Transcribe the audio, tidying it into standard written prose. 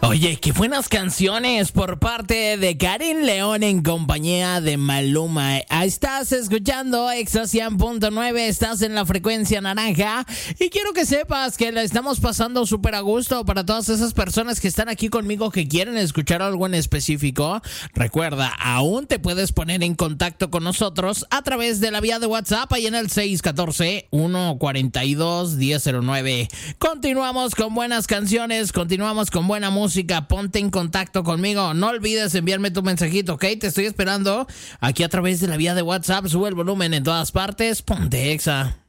Oye, qué buenas canciones por parte de Karin León en compañía de Maluma. Estás escuchando Exa 100.9, estás en la frecuencia naranja y quiero que sepas que la estamos pasando súper a gusto para todas esas personas que están aquí conmigo que quieren escuchar algo en específico. Recuerda, aún te puedes poner en contacto con nosotros a través de la vía de WhatsApp ahí en el 614-142-1009. Continuamos con buenas canciones, continuamos con buena música. Ponte en contacto conmigo. No olvides enviarme tu mensajito, ¿ok? Te estoy esperando aquí a través de la vía de WhatsApp. Sube el volumen en todas partes. Ponte Exa.